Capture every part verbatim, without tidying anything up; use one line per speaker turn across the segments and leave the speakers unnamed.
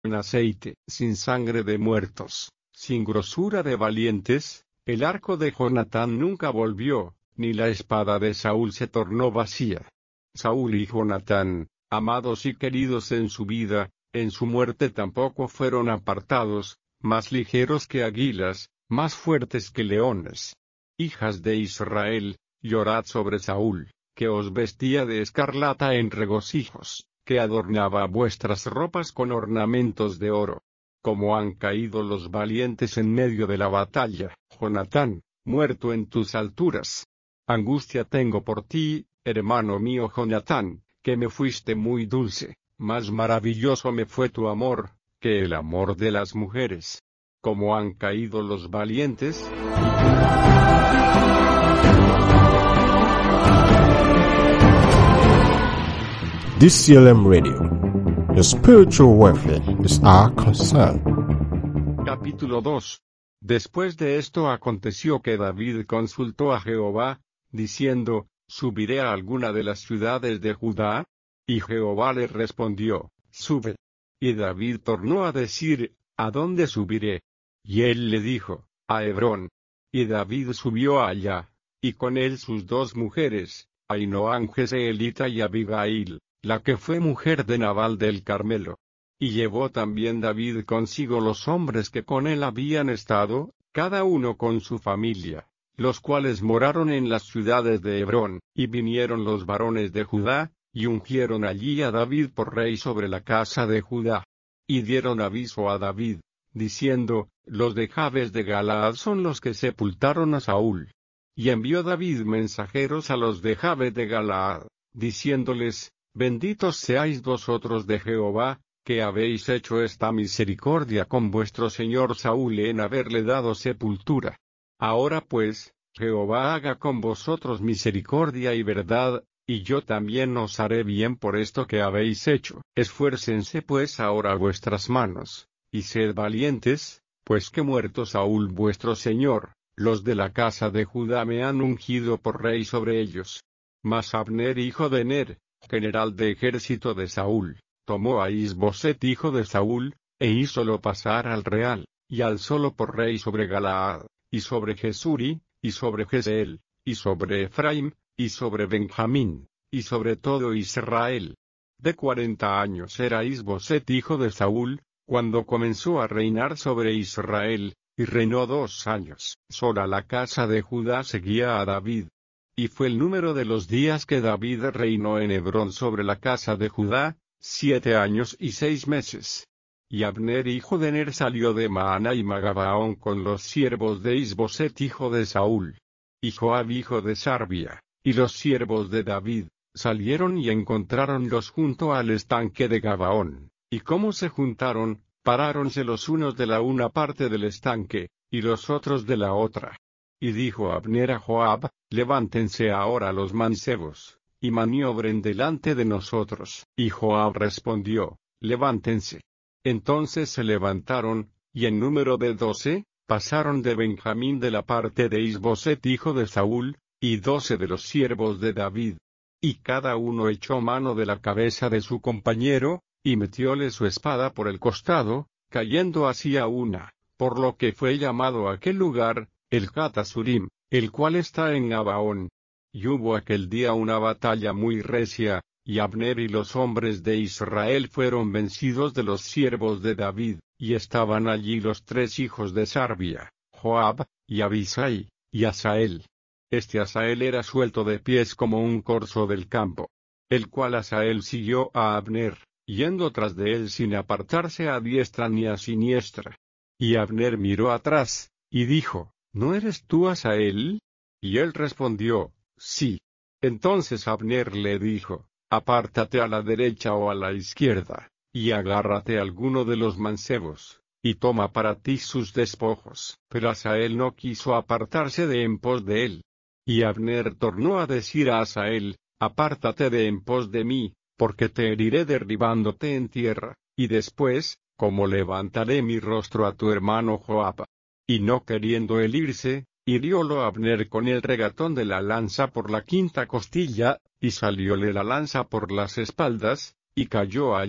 sin aceite, sin sangre de muertos, sin grosura de valientes, el arco de Jonatán nunca volvió, ni la espada de Saúl se tornó vacía. Saúl y Jonatán, amados y queridos en su vida, en su muerte tampoco fueron apartados, más ligeros que águilas, más fuertes que leones. Hijas de Israel, llorad sobre Saúl, que os vestía de escarlata en regocijos, que adornaba vuestras ropas con ornamentos de oro. Como han caído los valientes en medio de la batalla, Jonatán, muerto en tus alturas. Angustia tengo por ti, hermano mío Jonatán, que me fuiste muy dulce, más maravilloso me fue tu amor, que el amor de las mujeres. Como han caído los valientes.
D C L M Radio. Your spiritual welfare is our concern.
Capítulo dos. Después de esto aconteció que David consultó a Jehová, diciendo, ¿subiré a alguna de las ciudades de Judá? Y Jehová le respondió, sube. Y David tornó a decir, ¿a dónde subiré? Y él le dijo, a Hebrón. Y David subió allá, y con él sus dos mujeres, Ahinoam Jezreelita y Abigail, la que fue mujer de Nabal del Carmelo. Y llevó también David consigo los hombres que con él habían estado, cada uno con su familia, los cuales moraron en las ciudades de Hebrón, y vinieron los varones de Judá, y ungieron allí a David por rey sobre la casa de Judá. Y dieron aviso a David, diciendo, los de Jabes de Galaad son los que sepultaron a Saúl. Y envió David mensajeros a los de Jabes de Galaad, diciéndoles, benditos seáis vosotros de Jehová, que habéis hecho esta misericordia con vuestro señor Saúl en haberle dado sepultura. Ahora pues, Jehová haga con vosotros misericordia y verdad, y yo también os haré bien por esto que habéis hecho. Esfuércense pues ahora vuestras manos, y sed valientes, pues que muerto Saúl vuestro señor, los de la casa de Judá me han ungido por rey sobre ellos. Mas Abner hijo de Ner, general de ejército de Saúl, tomó a Isboset hijo de Saúl, e hízolo pasar al real, y alzólo por rey sobre Galaad, y sobre Jesuri, y sobre Jezreel, y sobre Efraim, y sobre Benjamín, y sobre todo Israel. De cuarenta años era Isboset hijo de Saúl, cuando comenzó a reinar sobre Israel, y reinó dos años. Sola la casa de Judá seguía a David. Y fue el número de los días que David reinó en Hebrón sobre la casa de Judá, siete años y seis meses. Y Abner hijo de Ner salió de Maana y Magabaón con los siervos de Isboset hijo de Saúl. Y Joab hijo de Sarbia, y los siervos de David, salieron y encontráronlos junto al estanque de Gabaón. Y como se juntaron, paráronse los unos de la una parte del estanque, y los otros de la otra. Y dijo Abner a Joab, levántense ahora los mancebos, y maniobren delante de nosotros. Y Joab respondió, levántense. Entonces se levantaron, y en número de doce, pasaron de Benjamín de la parte de Isboset hijo de Saúl, y doce de los siervos de David. Y cada uno echó mano de la cabeza de su compañero, y metióle su espada por el costado, cayendo así a una, por lo que fue llamado aquel lugar, el Gat-Asurim, el cual está en Gabaón. Y hubo aquel día una batalla muy recia, y Abner y los hombres de Israel fueron vencidos de los siervos de David, y estaban allí los tres hijos de Sarbia, Joab, y Abisai, y Asael. Este Asael era suelto de pies como un corzo del campo. El cual Asael siguió a Abner, yendo tras de él sin apartarse a diestra ni a siniestra. Y Abner miró atrás, y dijo, ¿no eres tú Asael? Y él respondió, sí. Entonces Abner le dijo, apártate a la derecha o a la izquierda, y agárrate alguno de los mancebos, y toma para ti sus despojos. Pero Asael no quiso apartarse de en pos de él. Y Abner tornó a decir a Asael, apártate de en pos de mí, porque te heriré derribándote en tierra, y después, como levantaré mi rostro a tu hermano Joab. Y no queriendo él irse, hiriólo Abner con el regatón de la lanza por la quinta costilla, y salióle la lanza por las espaldas, y cayó allí,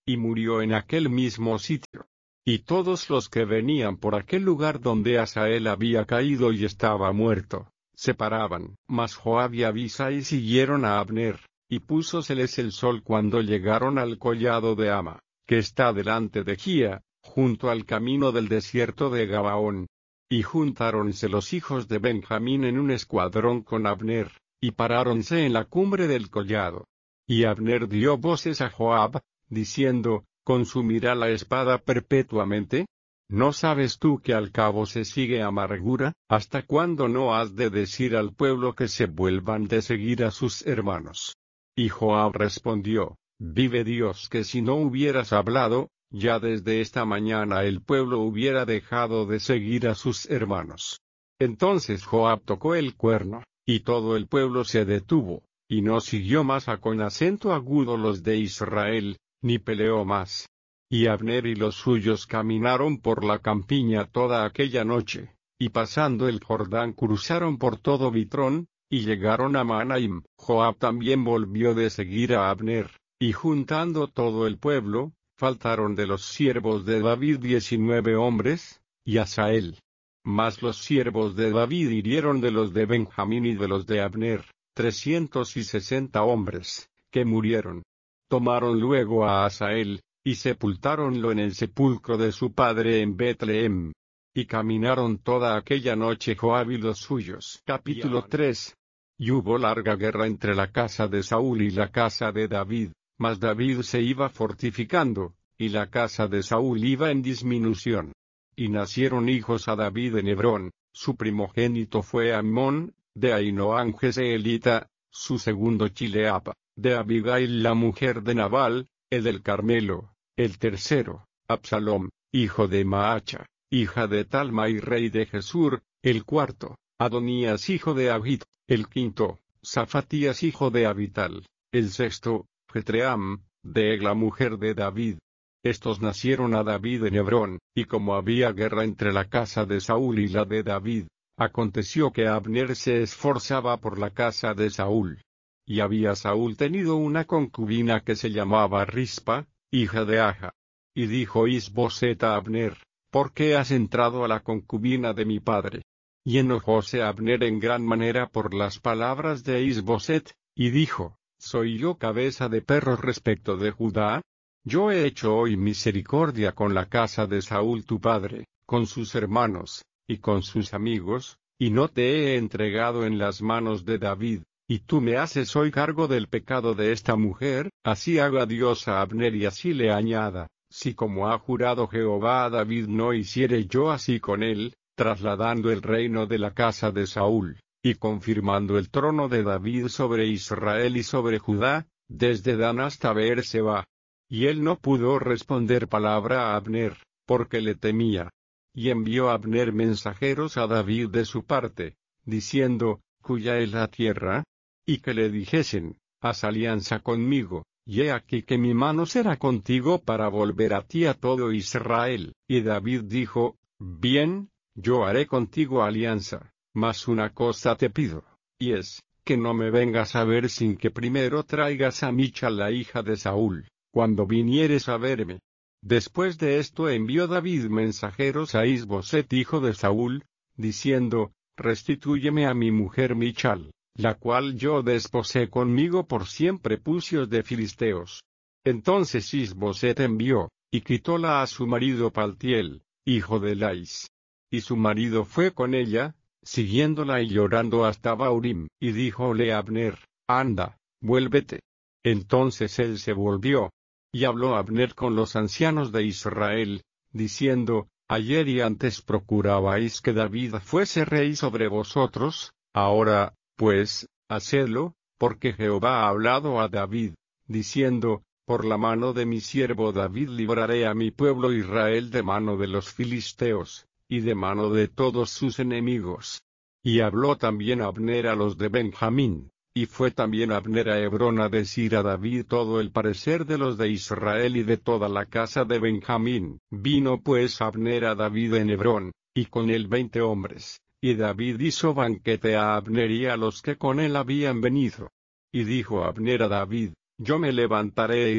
y murió en aquel mismo sitio. Y todos los que venían por aquel lugar donde Asael había caído y estaba muerto, se paraban. Mas Joab y Abisai siguieron a Abner, y púsoseles el sol cuando llegaron al collado de Ama, que está delante de Gía, junto al camino del desierto de Gabaón. Y juntáronse los hijos de Benjamín en un escuadrón con Abner, y paráronse en la cumbre del collado. Y Abner dio voces a Joab, diciendo, ¿consumirá la espada perpetuamente? ¿No sabes tú que al cabo se sigue amargura? ¿Hasta cuándo no has de decir al pueblo que se vuelvan de seguir a sus hermanos? Y Joab respondió, vive Dios que si no hubieras hablado, ya desde esta mañana el pueblo hubiera dejado de seguir a sus hermanos. Entonces Joab tocó el cuerno, y todo el pueblo se detuvo, y no siguió más a con acento agudo los de Israel, ni peleó más. Y Abner y los suyos caminaron por la campiña toda aquella noche, y pasando el Jordán cruzaron por todo Bitrón, y llegaron a Mahanaim. Joab también volvió de seguir a Abner, y juntando todo el pueblo, faltaron de los siervos de David diecinueve hombres, y Asael. Mas los siervos de David hirieron de los de Benjamín y de los de Abner, trescientos y sesenta hombres, que murieron. Tomaron luego a Asael, y sepultáronlo en el sepulcro de su padre en Betlehem. Y caminaron toda aquella noche Joab y los suyos. Capítulo tres. Y hubo larga guerra entre la casa de Saúl y la casa de David, mas David se iba fortificando, y la casa de Saúl iba en disminución. Y nacieron hijos a David en Hebrón, su primogénito fue Amnón, de Ahinoam Jezreelita, su segundo Chileab, de Abigail la mujer de Nabal, el del Carmelo, el tercero, Absalom, hijo de Maacha, hija de Talmai rey de Gesur, el cuarto, Adonías hijo de Agit, el quinto, Zafatías hijo de Abital, el sexto, Jetream, de Egla mujer de David. Estos nacieron a David en Hebrón, y como había guerra entre la casa de Saúl y la de David, aconteció que Abner se esforzaba por la casa de Saúl. Y había Saúl tenido una concubina que se llamaba Rispa, hija de Aja. Y dijo Is-Boset a Abner, ¿por qué has entrado a la concubina de mi padre? Y enojóse Abner en gran manera por las palabras de Is-Boset, y dijo, ¿soy yo cabeza de perros respecto de Judá? Yo he hecho hoy misericordia con la casa de Saúl tu padre, con sus hermanos, y con sus amigos, y no te he entregado en las manos de David, y tú me haces hoy cargo del pecado de esta mujer. Así haga Dios a Abner y así le añada, si como ha jurado Jehová a David no hiciere yo así con él, trasladando el reino de la casa de Saúl, y confirmando el trono de David sobre Israel y sobre Judá, desde Dan hasta Beerseba. Y él no pudo responder palabra a Abner, porque le temía. Y envió Abner mensajeros a David de su parte, diciendo, ¿cuya es la tierra? Y que le dijesen, haz alianza conmigo, y he aquí que mi mano será contigo para volver a ti a todo Israel. Y David dijo, bien, yo haré contigo alianza, mas una cosa te pido, y es, que no me vengas a ver sin que primero traigas a Michal la hija de Saúl, cuando vinieres a verme. Después de esto envió David mensajeros a Is-Boset hijo de Saúl, diciendo, restitúyeme a mi mujer Michal, la cual yo desposé conmigo por cien prepucios de filisteos. Entonces Is-Boset envió, y quitóla a su marido Paltiel, hijo de Lais. Y su marido fue con ella, siguiéndola y llorando hasta Baurim, y díjole Abner, anda, vuélvete. Entonces él se volvió. Y habló Abner con los ancianos de Israel, diciendo, ayer y antes procurabais que David fuese rey sobre vosotros, ahora, pues, hacedlo, porque Jehová ha hablado a David, diciendo, por la mano de mi siervo David libraré a mi pueblo Israel de mano de los filisteos, y de mano de todos sus enemigos. Y habló también Abner a los de Benjamín. Y fue también Abner a Hebrón a decir a David todo el parecer de los de Israel y de toda la casa de Benjamín. Vino pues Abner a David en Hebrón, y con él veinte hombres, y David hizo banquete a Abner y a los que con él habían venido. Y dijo Abner a David, yo me levantaré e iré,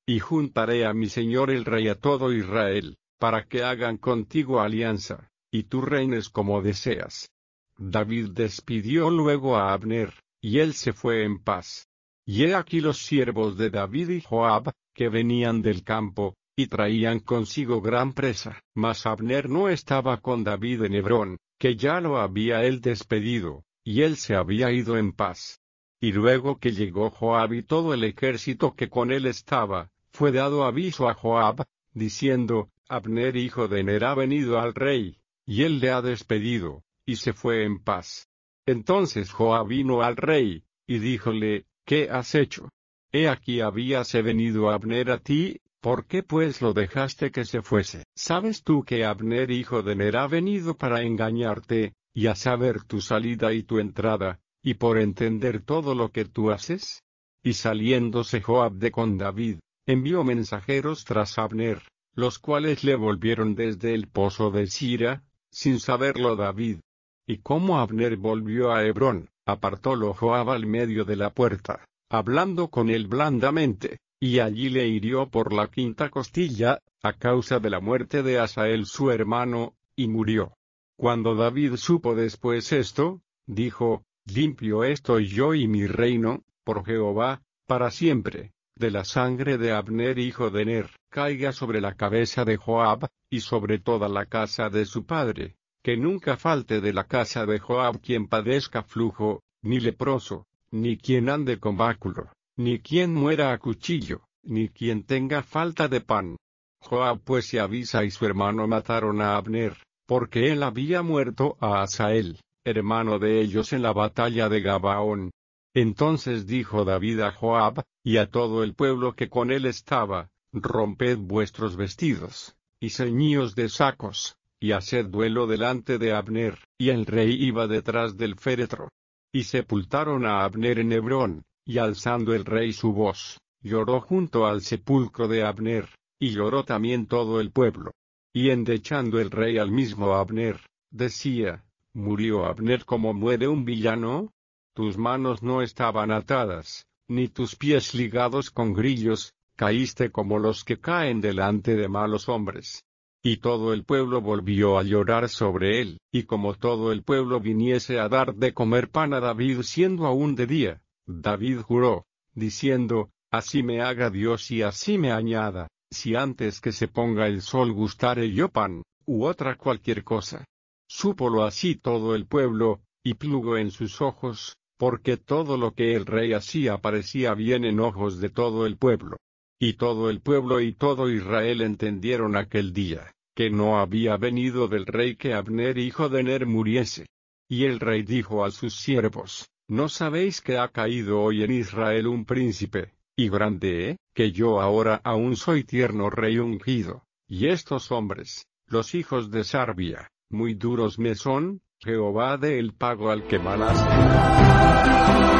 y juntaré a mi señor el rey a todo Israel, para que hagan contigo alianza, y tú reines como deseas. David despidió luego a Abner, y él se fue en paz. Y he aquí los siervos de David y Joab, que venían del campo, y traían consigo gran presa. Mas Abner no estaba con David en Hebrón, que ya lo había él despedido, y él se había ido en paz. Y luego que llegó Joab y todo el ejército que con él estaba, fue dado aviso a Joab, diciendo, Abner hijo de Ner ha venido al rey, y él le ha despedido, y se fue en paz. Entonces Joab vino al rey, y díjole, ¿qué has hecho? He aquí habíase venido Abner a ti, ¿por qué pues lo dejaste que se fuese? ¿Sabes tú que Abner hijo de Ner ha venido para engañarte, y a saber tu salida y tu entrada, y por entender todo lo que tú haces? Y saliéndose Joab de con David, envió mensajeros tras Abner, los cuales le volvieron desde el pozo de Sira, sin saberlo David. Y como Abner volvió a Hebrón, apartólo Joab al medio de la puerta, hablando con él blandamente, y allí le hirió por la quinta costilla, a causa de la muerte de Asael su hermano, y murió. Cuando David supo después esto, dijo, limpio estoy yo y mi reino, por Jehová, para siempre, de la sangre de Abner hijo de Ner, caiga sobre la cabeza de Joab, y sobre toda la casa de su padre, que nunca falte de la casa de Joab quien padezca flujo, ni leproso, ni quien ande con báculo, ni quien muera a cuchillo, ni quien tenga falta de pan. Joab pues y Abisai y su hermano mataron a Abner, porque él había muerto a Asael, hermano de ellos en la batalla de Gabaón. Entonces dijo David a Joab, y a todo el pueblo que con él estaba, romped vuestros vestidos, y ceñíos de sacos, y haced duelo delante de Abner, y el rey iba detrás del féretro. Y sepultaron a Abner en Hebrón, y alzando el rey su voz, lloró junto al sepulcro de Abner, y lloró también todo el pueblo. Y endechando el rey al mismo Abner, decía, ¿murió Abner como muere un villano? Tus manos no estaban atadas, ni tus pies ligados con grillos, caíste como los que caen delante de malos hombres. Y todo el pueblo volvió a llorar sobre él, y como todo el pueblo viniese a dar de comer pan a David siendo aún de día, David juró, diciendo, así me haga Dios y así me añada, si antes que se ponga el sol gustare yo pan, u otra cualquier cosa. Súpolo así todo el pueblo, y plugo en sus ojos, porque todo lo que el rey hacía parecía bien en ojos de todo el pueblo. Y todo el pueblo y todo Israel entendieron aquel día, que no había venido del rey que Abner hijo de Ner muriese. Y el rey dijo a sus siervos, ¿no sabéis que ha caído hoy en Israel un príncipe, y grande, eh, que yo ahora aún soy tierno rey ungido? Y estos hombres, los hijos de Sarbia, muy duros me son, Jehová dé el pago al que mal hace.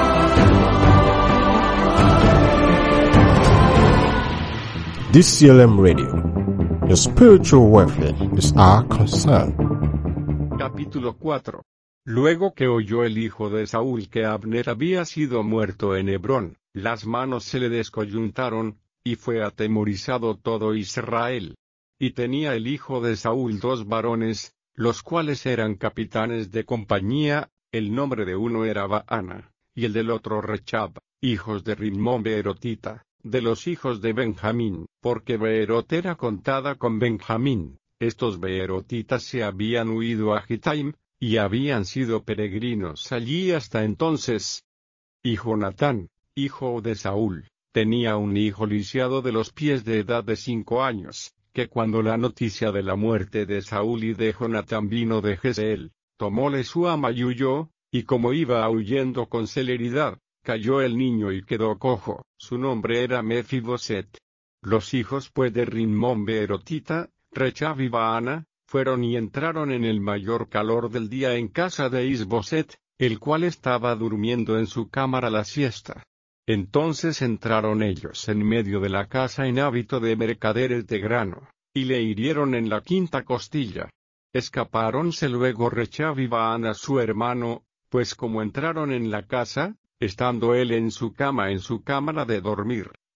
D C L M Radio. Your spiritual welfare is our concern.
Capítulo cuatro. Luego que oyó el hijo de Saúl que Abner había sido muerto en Hebrón, las manos se le descoyuntaron, y fue atemorizado todo Israel. Y tenía el hijo de Saúl dos varones, los cuales eran capitanes de compañía, el nombre de uno era Baana, y el del otro Rechab, hijos de Rimón Beerotita, de los hijos de Benjamín, porque Beerot era contada con Benjamín. Estos beerotitas se habían huido a Gitaim, y habían sido peregrinos allí hasta entonces. Y Jonatán, hijo de Saúl, tenía un hijo lisiado de los pies de edad de cinco años, que cuando la noticia de la muerte de Saúl y de Jonatán vino de Jezreel, tomóle su ama y huyó, y como iba huyendo con celeridad, cayó el niño y quedó cojo. Su nombre era Mefiboset. Los hijos pues de Rimón Beerotita, Rechab y Baana, fueron y entraron en el mayor calor del día en casa de Isboset, el cual estaba durmiendo en su cámara la siesta. Entonces entraron ellos en medio de la casa en hábito de mercaderes de grano, y le hirieron en la quinta costilla. Escapáronse luego Rechab y Baana su hermano, pues como entraron en la casa, estando él en su cama en su cámara de dormir,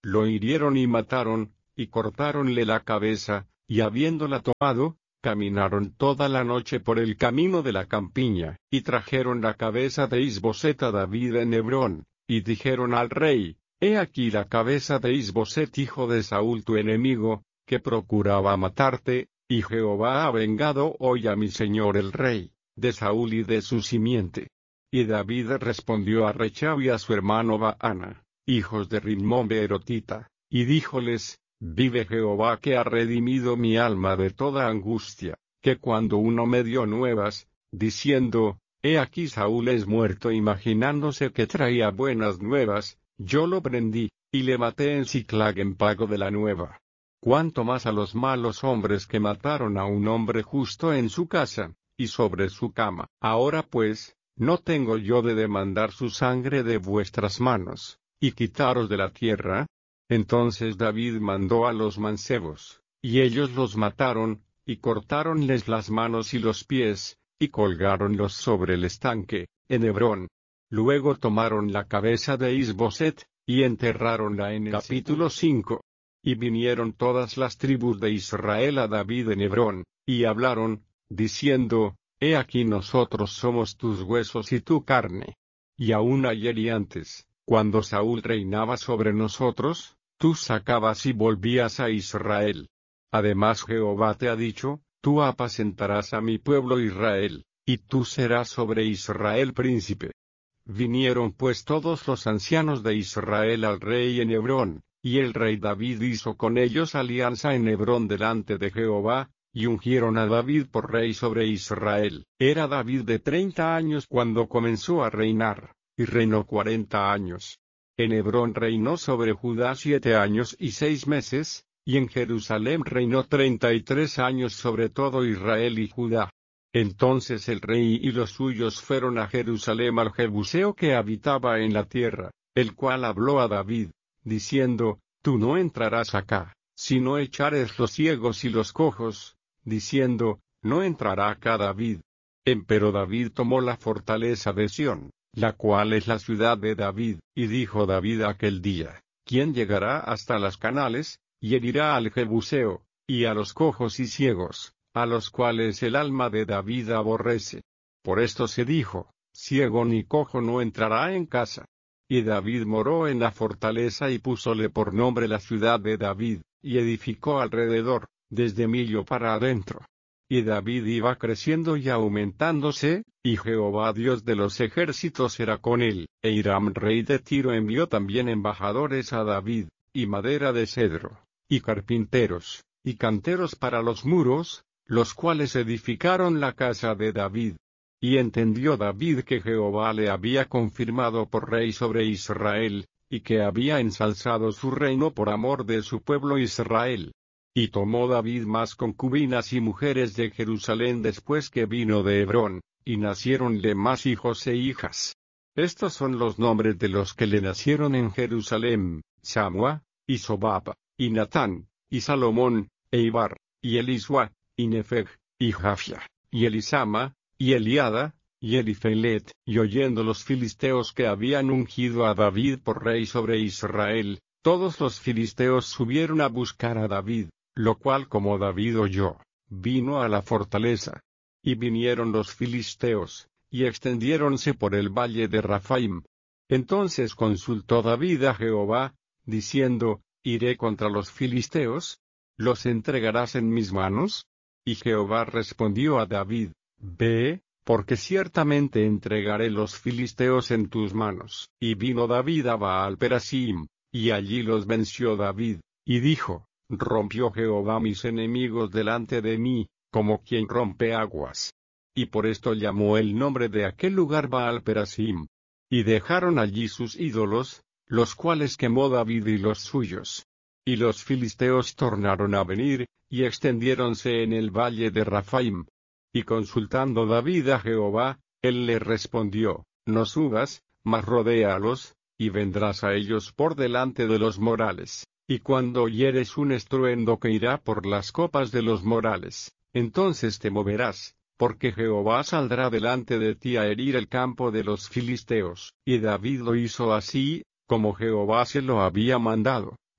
Lo hirieron y mataron, y cortáronle la cabeza, y habiéndola tomado, caminaron toda la noche por el camino de la campiña, y trajeron la cabeza de Is-Boset a David en Hebrón, y dijeron al rey: He aquí la cabeza de Is-Boset hijo de Saúl tu enemigo, que procuraba matarte, y Jehová ha vengado hoy a mi señor el rey, de Saúl y de su simiente. Y David respondió a Rechab y a su hermano Baana, hijos de Rimón Beerotita, y díjoles: Vive Jehová que ha redimido mi alma de toda angustia, que cuando uno me dio nuevas, diciendo: He aquí Saúl es muerto, imaginándose que traía buenas nuevas, yo lo prendí, y le maté en Siclag en pago de la nueva. Cuanto más a los malos hombres que mataron a un hombre justo en su casa, y sobre su cama. Ahora pues, ¿no tengo yo de demandar su sangre de vuestras manos, y quitaros de la tierra? Entonces David mandó a los mancebos, y ellos los mataron, y cortáronles las manos y los pies, y colgáronlos sobre el estanque, en Hebrón. Luego tomaron la cabeza de Is-Boset, y enterráronla en el capítulo cinco. Y vinieron todas las tribus de Israel a David en Hebrón, y hablaron, diciendo: He aquí nosotros somos tus huesos y tu carne. Y aún ayer y antes, cuando Saúl reinaba sobre nosotros, tú sacabas y volvías a Israel. Además Jehová te ha dicho: Tú apacentarás a mi pueblo Israel, y tú serás sobre Israel príncipe. Vinieron pues todos los ancianos de Israel al rey en Hebrón, y el rey David hizo con ellos alianza en Hebrón delante de Jehová, y ungieron a David por rey sobre Israel. Era David de treinta años cuando comenzó a reinar, y reinó cuarenta años. En Hebrón reinó sobre Judá siete años y seis meses, y en Jerusalén reinó treinta y tres años sobre todo Israel y Judá. Entonces el rey y los suyos fueron a Jerusalén al Jebuseo que habitaba en la tierra, el cual habló a David, diciendo: Tú no entrarás acá, sino echares los ciegos y los cojos, diciendo: No entrará acá David. Empero David tomó la fortaleza de Sión, la cual es la ciudad de David, y dijo David aquel día: ¿Quién llegará hasta las canales, y herirá al Jebuseo, y a los cojos y ciegos, a los cuales el alma de David aborrece? Por esto se dijo: Ciego ni cojo no entrará en casa. Y David moró en la fortaleza y púsole por nombre la ciudad de David, y edificó alrededor, desde Millo para adentro. Y David iba creciendo y aumentándose, y Jehová Dios de los ejércitos era con él. E Hiram rey de Tiro envió también embajadores a David, y madera de cedro, y carpinteros, y canteros para los muros, los cuales edificaron la casa de David. Y entendió David que Jehová le había confirmado por rey sobre Israel, y que había ensalzado su reino por amor de su pueblo Israel. Y tomó David más concubinas y mujeres de Jerusalén después que vino de Hebrón, y naciéronle más hijos e hijas. Estos son los nombres de los que le nacieron en Jerusalén: Samua, y Sobab, y Natán, y Salomón, e Ibar, y Elisua, y Nefeg, y Jafia, y Elisama, y Eliada, y Elifelet. Y oyendo los filisteos que habían ungido a David por rey sobre Israel, todos los filisteos subieron a buscar a David, lo cual como David oyó, vino a la fortaleza. Y vinieron los filisteos, y extendiéronse por el valle de Rafaim. Entonces consultó David a Jehová, diciendo: ¿Iré contra los filisteos? ¿Los entregarás en mis manos? Y Jehová respondió a David: Ve, porque ciertamente entregaré los filisteos en tus manos. Y vino David a Baal-Perasim, y allí los venció David, y dijo: Rompió Jehová mis enemigos delante de mí, como quien rompe aguas. Y por esto llamó el nombre de aquel lugar Baal-Perasim. Y dejaron allí sus ídolos, los cuales quemó David y los suyos. Y los filisteos tornaron a venir, y extendiéronse en el valle de Rafaim. Y consultando David a Jehová, él le respondió: No subas, mas rodéalos, y vendrás a ellos por delante de los morales. Y cuando oyeres un estruendo que irá por las copas de los morales, entonces te moverás, porque Jehová saldrá delante de ti a herir el campo de los filisteos. Y David lo hizo así, como Jehová se lo había mandado.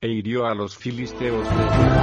e hirió a los filisteos.